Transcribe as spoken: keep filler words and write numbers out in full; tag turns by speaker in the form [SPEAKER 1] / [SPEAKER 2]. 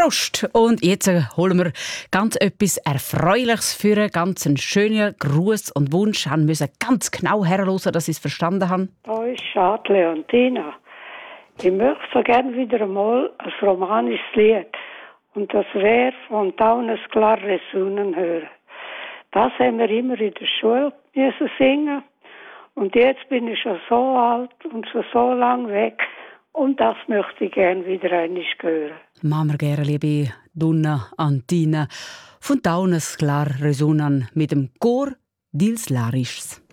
[SPEAKER 1] Prost! Und jetzt äh, holen wir ganz etwas Erfreuliches für einen ganz einen schönen Gruß und Wunsch. Wir müssen ganz genau herhören, dass ich es verstanden habe.
[SPEAKER 2] Da ist Schad Leontina. Ich möchte so gerne wieder einmal ein romanisches Lied. Und das wäre von Taunes klar Resunen hören. Das haben wir immer in der Schule müssen singen. Und jetzt bin ich schon so alt und schon so lang weg. Und das möchte ich gerne wieder einmal hören.
[SPEAKER 1] Machen wir gerne, liebe Donna Antina, von Taunes klar Resunan mit dem Chor Dils Larischs.